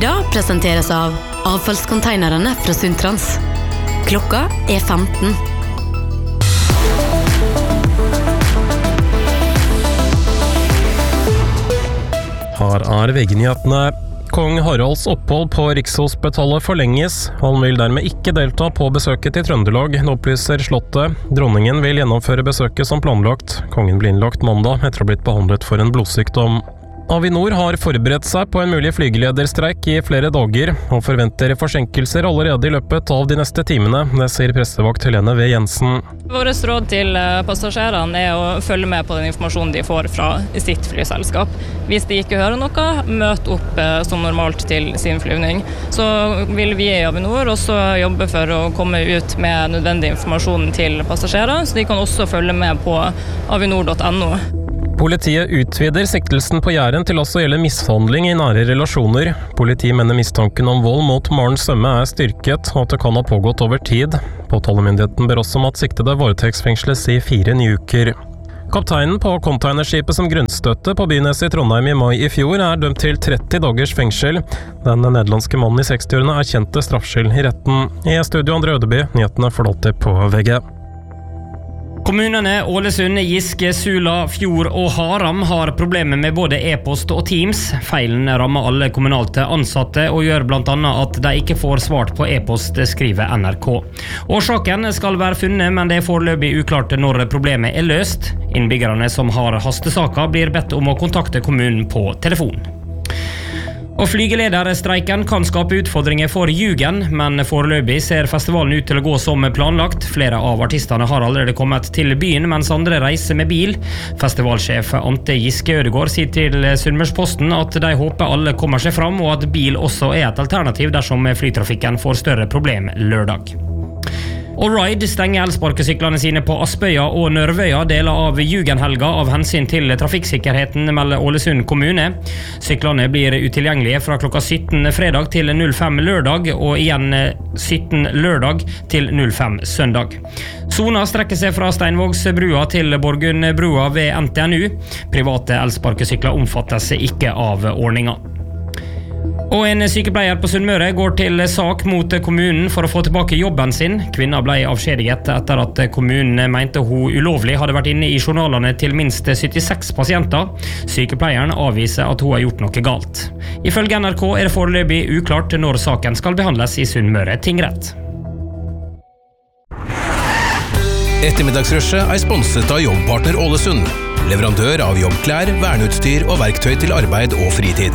Lyder presenteres av avfallskonteinerne fra Sundtrans. Klokka 15. Her VG-nyhetene. Kong Haralds opphold på Rikshospitalet forlenges. Han vil dermed ikke delta på besøket til Trøndelag, opplyser Slottet. Dronningen vil gjennomføre besøket som planlagt. Kongen blir innlagt mandag etter å ha blitt behandlet for en blodsykdom. Avinor har forberedt seg på en mulig flygelederstreik i flere dager, og forventer forsinkelser allerede i løpet av de neste timene. Det sier pressevakt Helene V. Jensen. Vårt råd til passasjerene å følge med på den informasjonen de får fra sitt flyselskap. Hvis de ikke hører noe, møt opp som normalt til sin flyvning. Så vil vi i Avinor også jobbe for å komme ut med nødvendig informasjon til passasjerer, så de kan også følge med på avinor.no. Politiet utvider siktelsen på Jæren til også å gjelde mishandling i nære relasjoner. Politiet mener mistanken om vold mot Maren Sømme styrket, og at det kan ha pågått over tid. Påtalemyndigheten ber også om at siktede varetektsfengsles i 4 nye uker. Kapteinen på containerskipet som grunnstøtte på Byneset i Trondheim i mai i fjor dømt til 30 dagers fengsel. Den nederlandske mannen i 60-årene kjente straffskyld i retten. I studio André Ødeby, nyhetene forlater på VG. Kommunene Ålesund, Giske, Sula, Fjord og Haram har problemer med både e-post og Teams. Feilen rammer alle kommunalte ansatte og gjør blant annet at de ikke får svart på e-post, skriver NRK. Årsaken skal være funnet, men det foreløpig uklart når problemet løst. Innbyggerne som har hastesaker blir bedt om å kontakte kommunen på telefon. Og flygelederstreiken kan skape utfordringer for Jugen, men foreløpig ser festivalen ut til å gå som planlagt. Flere av artistene har allerede kommet til byen, mens andre reiser med bil. Festivalsjef Ante Giske Ødegård sier til Sunnmørsposten at de håper alle kommer seg fram, og at bil også et alternativ dersom flytrafikken får større problem lørdag. Og Ride stenger elsparkesyklene sine på Aspøya og Nørvøya, deler av Jugenhelga av hensyn til trafikksikkerheten, melder Ålesund kommune. Syklene blir utilgjengelige fra klokka 17 fredag til 05 lørdag, og igjen 17 lørdag til 05 søndag. Sona strekker seg fra Steinvågsbrua til Borgundbrua ved NTNU. Private elsparkesykler omfattes ikke av ordninga. Og en sykepleier på Sunnmøre går til sak mot kommunen for å få tilbake jobben sin. Kvinna ble avskjediget etter at kommunen mente hun ulovlig hadde vært inne i journalene til minst 76 pasienter. Sykepleieren avviser at hun har gjort noe galt. Ifølge NRK det foreløpig uklart når saken skal behandles i Sunnmøre tingrett. Ettermiddagsrushet sponset av Jobbpartner Ålesund. Leverandør av jobbklær, verneutstyr og verktøy til arbeid og fritid.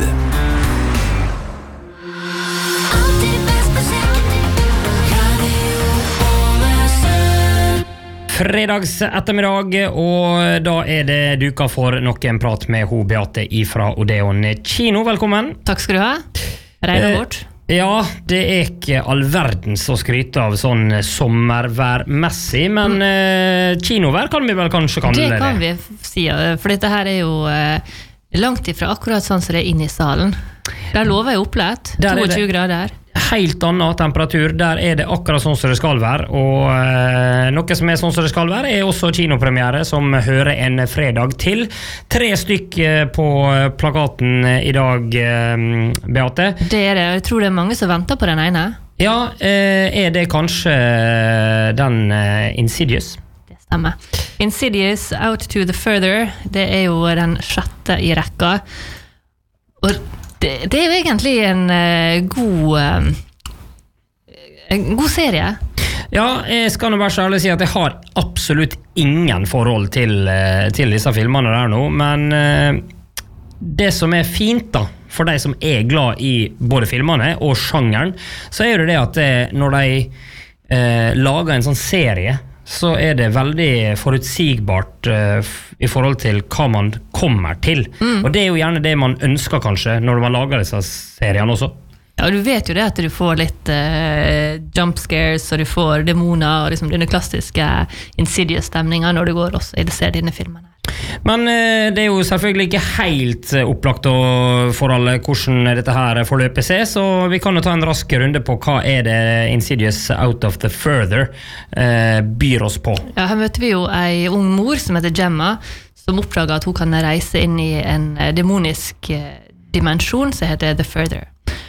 Fredags ettermiddag, og da det duka for nok en prat med ho Beate ifra Odeon Kino. Velkommen. Takk skal du ha. Regner bort. Ja, det ikke all verdens å skryte av sånn sommerværmessig, men kinovær kan vi vel kanskje kalle det. Det kan vi si, for dette her jo langt ifra akkurat sånn som det inne i salen. Der lover jeg opplett, 22 grader. Helt annen temperatur, der det akkurat sånn som det skal være, og noe som sånn som det skal være også kinopremiere som hører en fredag til. 3 stykk på plakaten i dag, Beate. Det det, jeg tror det mange som venter på den ene. Ja, det kanskje den Insidious? Det stemmer. Insidious Out to the Further, det jo den 6. i rekka, og det jo egentlig en god serie. Ja, jeg skal nå være så ærlig å si at jeg har absolutt ingen forhold til disse filmene der nå, men det som fint da, for de som glad i både filmene og sjangeren, så det det at når de lager en sånn serie, så det veldig forutsigbart i forhold til hva man kommer til. Og det jo gjerne det man ønsker kanskje når man lager disse seriene også. Ja, du vet jo det at du får litt jump scares, og du får demoner, og liksom denne klassiske Insidious-stemningen når du går også i ser dine filmene. Men det jo selvfølgelig ikke helt opplagt for alle hvordan dette her forløpet så vi kan jo ta en rask runde på hva det Insidious Out of the Further byr oss på. Ja, her møter vi jo en ung mor som heter Gemma, som oppdager at hun kan reise inn i en demonisk dimensjon som heter The Further.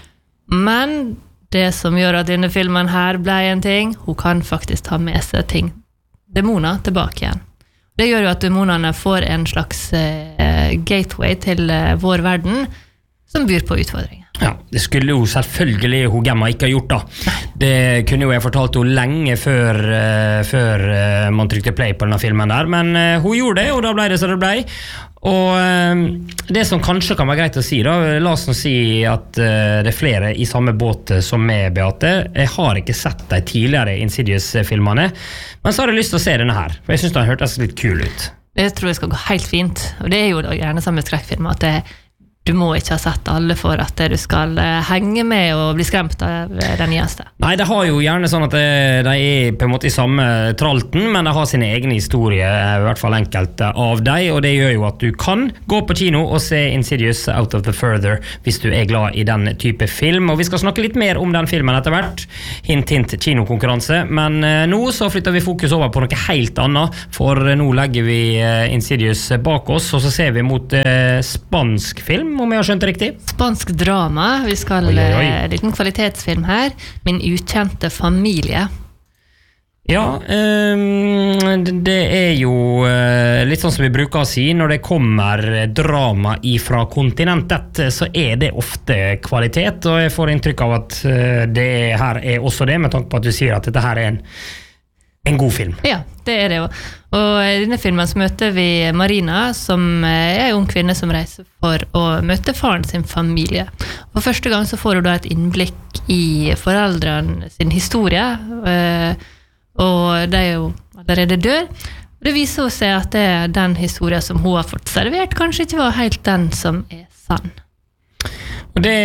Men det som gjør at denne filmen her ble en ting, hun kan faktisk ta med seg demoner tilbake igjen. Det gjør jo at demonene får en slags gateway til vår verden, som byr på utfordringer. Ja, det skulle jo selvfølgelig hun Gemma ikke ha gjort da. Det kunne jo jeg fortalt henne lenge før man trykte play på denne filmen der, men hun gjorde det, og da ble det så det ble. Og det som kanskje kan være greit å si da, la oss nå si at det flere i samme båt som meg, Beate. Jeg har ikke sett de tidligere Insidious-filmene, men så har jeg lyst til å se denne her, for jeg synes den hørtes litt kul ut. Det tror jeg skal gå helt fint, og det jo da gjerne samme skrekkfilm, at du må ikke ha sett alle for at du skal henge med og bli skremt av den nyeste. Nei, det har jo gjerne sånn at de på en måte i samme tralten, men de har sine egne historier, i hvert fall enkelte av dem, og det gjør jo at du kan gå på kino og se Insidious Out of the Further hvis du glad i den type film, og vi skal snakke litt mer om den filmen etter hvert. Hint, hint, kinokonkurranse, men nå så flytter vi fokus over på noe helt annet, for nå legger vi Insidious bak oss, og så ser vi mot spansk film, om jeg har skjønt det riktig. Spansk drama. Vi skal en liten kvalitetsfilm her. Min ukjente familie. Ja, det jo litt sånn som vi bruker å si, når det kommer drama ifra kontinentet, så det ofte kvalitet, og jeg får inntrykk av at det her også det, med tanke på at du sier at dette her en god film. Ja, det det jo. Og i denne filmen så møter vi Marina, som en ung kvinne som reiser for å møte faren sin familie. For første gang så får hun da et innblikk i foreldrene sin historie, og de jo allerede dør. Det viser seg at den historien som hun har fått servert kanskje ikke var helt den som sann. Og det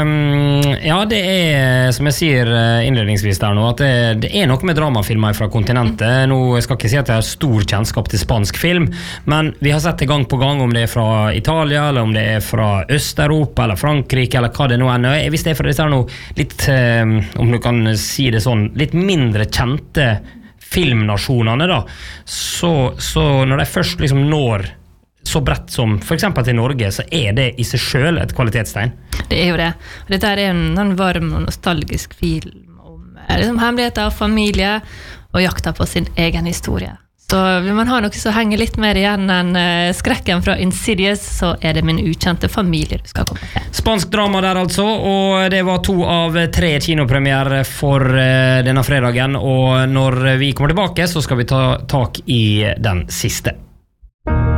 som jeg sier innledningsvis der nå, at det noe med dramafilmer fra kontinentet. Nå skal jeg ikke si at jeg har stor kjennskap til spansk film, men vi har sett det gang på gang, om det fra Italia, eller om det fra Øst-Europa, eller Frankrike, eller hva det nå hvis det for disse noe litt, om du kan si det sånn, litt mindre kjente filmnasjonene da, så når de først liksom når så bredt som for eksempel til Norge, så det i seg selv et kvalitetstegn. Det jo det. Dette en varm og nostalgisk film om liksom hemmeligheter av familie og jakta på sin egen historie. Så vil man ha noe som henger litt mer igjen enn skrekken fra Insidious, så det min ukjente familie du skal komme til. Spansk drama der altså, og det var 2 av 3 kinopremiere for denne fredagen, og når vi kommer tilbake så skal vi ta tak i den siste.